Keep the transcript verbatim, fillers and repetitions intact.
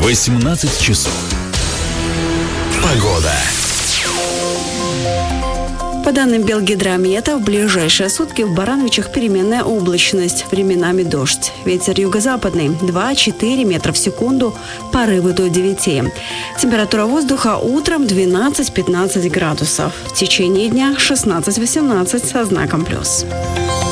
восемнадцать часов. Погода. По данным Белгидромета, в ближайшие сутки в Барановичах переменная облачность, временами дождь. Ветер юго-западный два-четыре метра в секунду, порывы до девяти. Температура воздуха утром двенадцать-пятнадцать градусов. В течение дня шестнадцать-восемнадцать со знаком плюс.